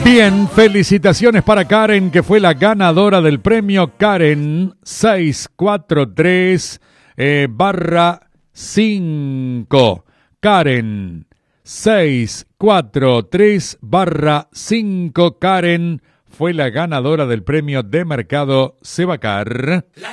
Bien, felicitaciones para Karen, que fue la ganadora del premio Karen 643 barra 5. Karen 643 barra 5. Karen fue la ganadora del premio de mercado Sebacar.